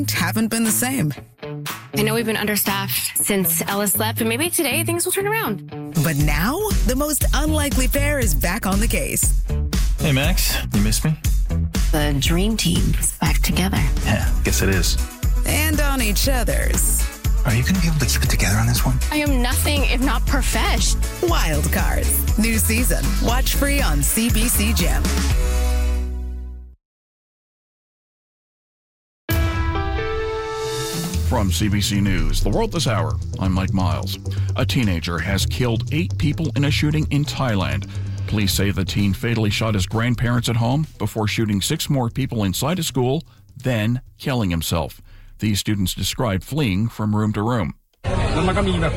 haven't been the same. I know we've been understaffed since Ellis left, but maybe today things will turn around. But now, the most unlikely pair is back on the case. Hey, Max, you missed me? The dream team is back together. Yeah, guess it is. And on each other's. Are you going to be able to keep it together on this one? I am nothing if not profesh. Wild Cards. New season. Watch free on CBC Gem. From CBC News, The World This Hour, I'm Mike Miles. A teenager has killed 8 people in a shooting in Thailand. Police say the teen fatally shot his grandparents at home before shooting 6 more people inside a school, then killing himself. These students describe fleeing from room to room. The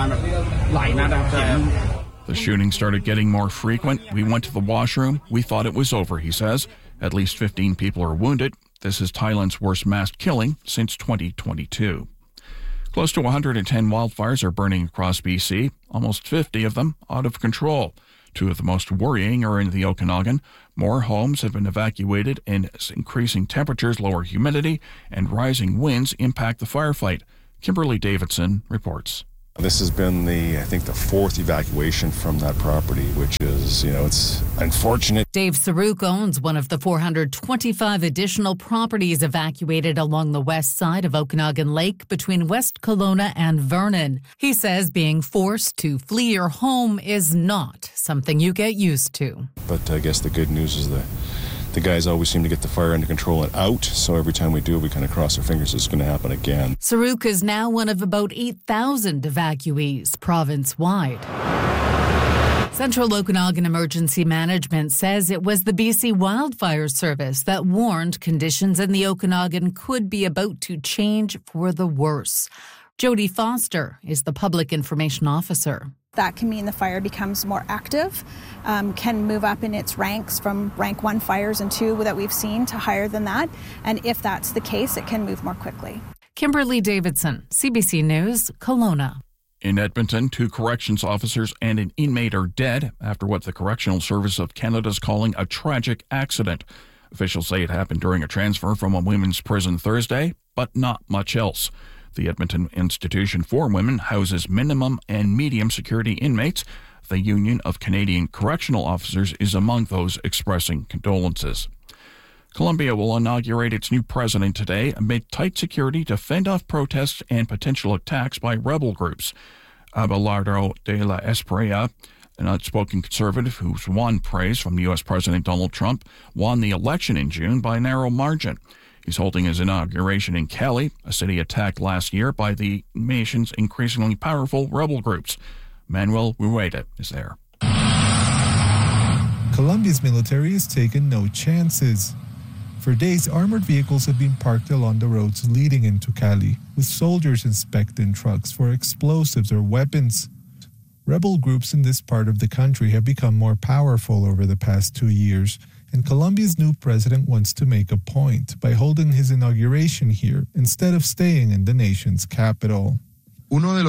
shooting started getting more frequent. We went to the washroom. We thought it was over, he says. At least 15 people are wounded. This is Thailand's worst mass killing since 2022. Close to 110 wildfires are burning across BC, almost 50 of them out of control. 2 of the most worrying are in the Okanagan. More homes have been evacuated, and increasing temperatures, lower humidity, and rising winds impact the firefight. Kimberly Davidson reports. This has been the 4th evacuation from that property, which is, it's unfortunate. Dave Saruk owns one of the 425 additional properties evacuated along the west side of Okanagan Lake between West Kelowna and Vernon. He says being forced to flee your home is not something you get used to. But I guess the good news is the guys always seem to get the fire under control and out, so every time we do, we kind of cross our fingers it's going to happen again. Saruk is now one of about 8,000 evacuees province-wide. Central Okanagan Emergency Management says it was the BC Wildfire Service that warned conditions in the Okanagan could be about to change for the worse. Jody Foster is the Public Information Officer. That can mean the fire becomes more active, can move up in its ranks from rank 1 fires and 2 that we've seen to higher than that. And if that's the case, it can move more quickly. Kimberly Davidson, CBC News, Kelowna. In Edmonton, 2 corrections officers and an inmate are dead after what the Correctional Service of Canada is calling a tragic accident. Officials say it happened during a transfer from a women's prison Thursday, but not much else. The Edmonton Institution for Women houses minimum and medium security inmates. The Union of Canadian Correctional Officers is among those expressing condolences. Colombia will inaugurate its new president today amid tight security to fend off protests and potential attacks by rebel groups. Abelardo de la Espriella, an outspoken conservative who's won praise from U.S. President Donald Trump, won the election in June by a narrow margin. He's holding his inauguration in Cali, a city attacked last year by the nation's increasingly powerful rebel groups. Manuel Rueda is there. Colombia's military has taken no chances. For days, armored vehicles have been parked along the roads leading into Cali, with soldiers inspecting trucks for explosives or weapons. Rebel groups in this part of the country have become more powerful over the past 2 years, and Colombia's new president wants to make a point by holding his inauguration here instead of staying in the nation's capital. We're going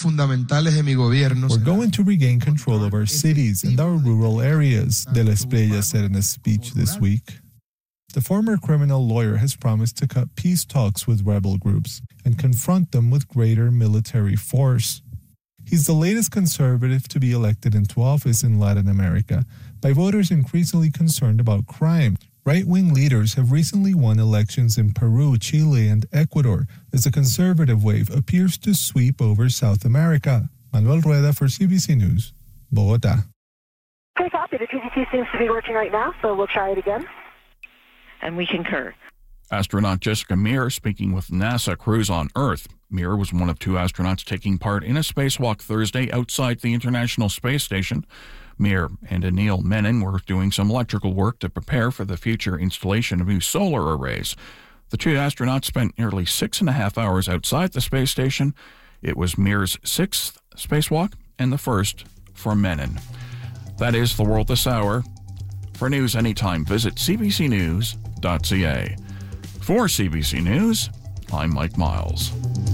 to regain control of our cities and our rural areas, De la Espriella said in a speech this week. The former criminal lawyer has promised to cut peace talks with rebel groups and confront them with greater military force. He's the latest conservative to be elected into office in Latin America by voters increasingly concerned about crime. Right-wing leaders have recently won elections in Peru, Chile, and Ecuador as the conservative wave appears to sweep over South America. Manuel Rueda for CBC News, Bogotá. Okay, copy. The TGT seems to be working right now, so we'll try it again. And we concur. Astronaut Jessica Meir speaking with NASA crews on Earth. Meir was one of 2 astronauts taking part in a spacewalk Thursday outside the International Space Station. Meir and Anil Menon were doing some electrical work to prepare for the future installation of new solar arrays. The 2 astronauts spent nearly 6.5 hours outside the space station. It was Meir's 6th spacewalk and the first for Menon. That is The World This Hour. For news anytime, visit cbcnews.ca. For CBC News, I'm Mike Miles.